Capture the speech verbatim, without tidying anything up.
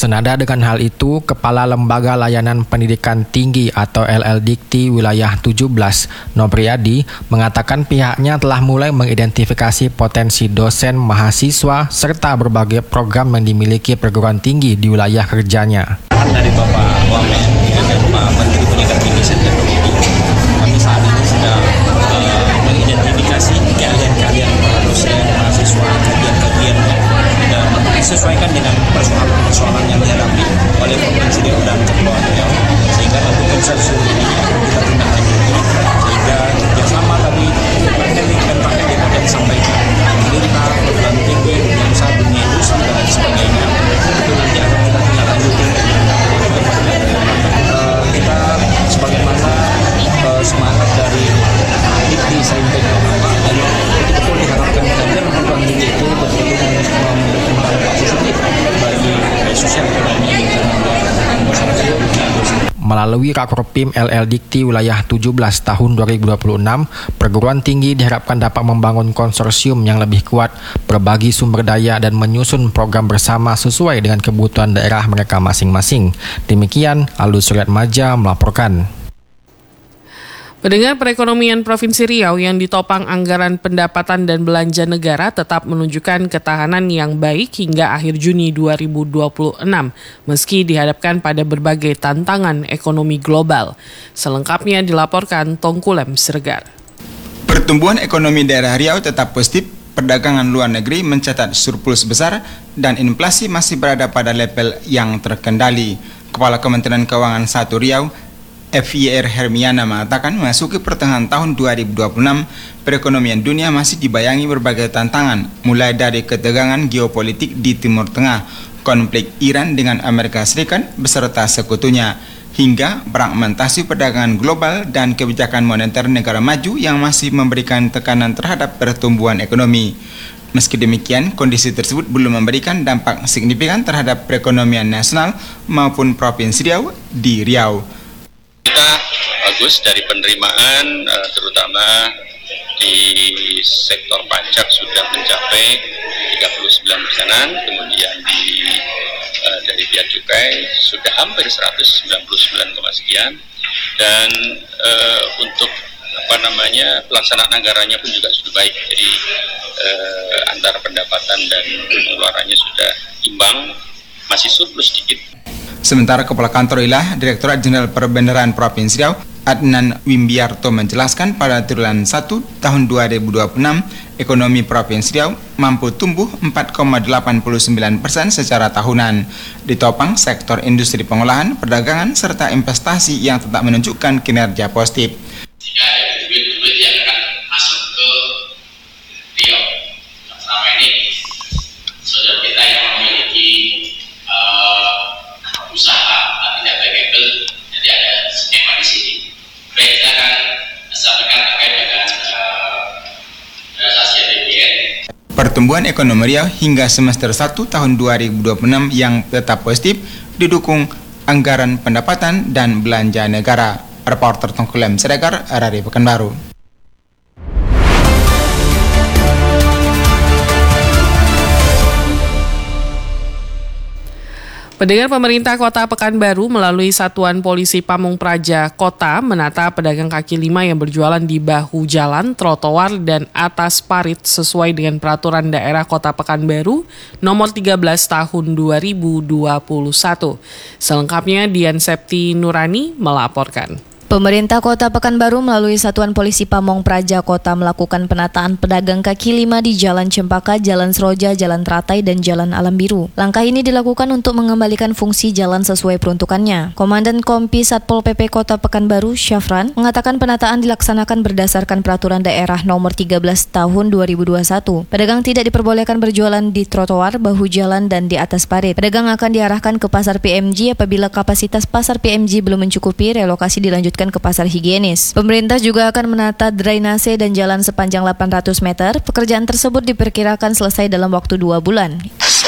Senada dengan hal itu, Kepala Lembaga Layanan Pendidikan Tinggi atau L L Dikti Wilayah tujuh belas, Nopriyadi, mengatakan pihaknya telah mulai mengidentifikasi potensi dosen, mahasiswa, serta berbagai program yang dimiliki perguruan tinggi di wilayah kerjanya. Dari Bapak Wamen dan Pak Menteri Pendidikan Tinggi Serta Pendidikan, kami saat ini sedang uh, mengidentifikasi keahlian-keahlian para dosen, mahasiswa, kajian-kajian dan disesuaikan dengan persoalan-persoalan yang dihadapi oleh Provinsi Riau dan Kepulauan Riau, sehingga tentu konsorsium ini akan kita tindak lanjuti sehingga kerjasama tadi teknik dan praktek yang akan disampaikan pemerintah, perguruan tinggi, dunia usaha, dunia industri dan lain sebagainya itu nanti akan kita tindak lanjuti. Uh, kita sebagaimana uh, semangat dari Dikti Saintek dan betul diharapkan kajian perguruan tinggi itu betul-betul memberikan dampak positif bagi sosial ekonomi dan masyarakat. Melalui Rakorpim L L Dikti Wilayah tujuh belas tahun dua ribu dua puluh enam, perguruan tinggi diharapkan dapat membangun konsorsium yang lebih kuat, berbagi sumber daya dan menyusun program bersama sesuai dengan kebutuhan daerah mereka masing-masing. Demikian, Aldo Suryatmaja melaporkan. Pendengar, perekonomian Provinsi Riau yang ditopang anggaran pendapatan dan belanja negara tetap menunjukkan ketahanan yang baik hingga akhir Juni dua ribu dua puluh enam, meski dihadapkan pada berbagai tantangan ekonomi global. Selengkapnya dilaporkan Tongkulem Siregar. Pertumbuhan ekonomi daerah Riau tetap positif, perdagangan luar negeri mencatat surplus besar, dan inflasi masih berada pada level yang terkendali. Kepala Kementerian Keuangan satu Riau, F Y R Hermiana, mengatakan memasuki pertengahan tahun dua ribu dua puluh enam, perekonomian dunia masih dibayangi berbagai tantangan, mulai dari ketegangan geopolitik di Timur Tengah, konflik Iran dengan Amerika Serikat beserta sekutunya, hingga fragmentasi perdagangan global dan kebijakan moneter negara maju yang masih memberikan tekanan terhadap pertumbuhan ekonomi. Meski demikian, kondisi tersebut belum memberikan dampak signifikan terhadap perekonomian nasional maupun Provinsi Riau di Riau. Kita bagus dari penerimaan, terutama di sektor pajak sudah mencapai tiga puluh sembilan persenan, kemudian di uh, dari bea cukai sudah hampir seratus sembilan puluh sembilan koma sekian, dan uh, untuk apa namanya pelaksanaan anggarannya pun juga sudah baik, jadi uh, antara pendapatan dan pengeluarannya sudah imbang, masih surplus sedikit. Sementara Kepala Kantor Wilayah Direktorat Jenderal Perbendaharaan Provinsi Riau, Adnan Wimbiarto, menjelaskan pada triwulan satu tahun dua ribu dua puluh enam, ekonomi Provinsi Riau mampu tumbuh empat koma delapan sembilan persen secara tahunan. Ditopang sektor industri pengolahan, perdagangan, serta investasi yang tetap menunjukkan kinerja positif. Jika ada duit-duit yang akan masuk ke Riau, selama ini saudara kita yang memiliki uh, usaha tidak bankable, jadi ada skema di sini. Baik, kita akan sampaikan terkait dengan realisasi A P B N. Pertumbuhan ekonomi Riau hingga semester satu tahun dua ribu dua puluh enam yang tetap positif didukung anggaran pendapatan dan belanja negara. Reporter Tongkulem Siregar, R R I Pekanbaru. Pendengar, pemerintah Kota Pekanbaru melalui Satuan Polisi Pamung Praja Kota menata pedagang kaki lima yang berjualan di bahu jalan, trotoar, dan atas parit sesuai dengan Peraturan Daerah Kota Pekanbaru nomor tiga belas tahun dua ribu dua puluh satu. Selengkapnya Dian Septi Nurani melaporkan. Pemerintah Kota Pekanbaru melalui Satuan Polisi Pamong Praja Kota melakukan penataan pedagang kaki lima di Jalan Cempaka, Jalan Seroja, Jalan Teratai, dan Jalan Alam Biru. Langkah ini dilakukan untuk mengembalikan fungsi jalan sesuai peruntukannya. Komandan Kompi Satpol P P Kota Pekanbaru, Syafran, mengatakan penataan dilaksanakan berdasarkan Peraturan Daerah nomor tiga belas tahun dua ribu dua puluh satu. Pedagang tidak diperbolehkan berjualan di trotoar, bahu jalan, dan di atas parit. Pedagang akan diarahkan ke Pasar P M G apabila kapasitas Pasar P M G belum mencukupi, relokasi dilanjutkan ke pasar higienis. Pemerintah juga akan menata drainase dan jalan sepanjang delapan ratus meter. Pekerjaan tersebut diperkirakan selesai dalam waktu dua bulan.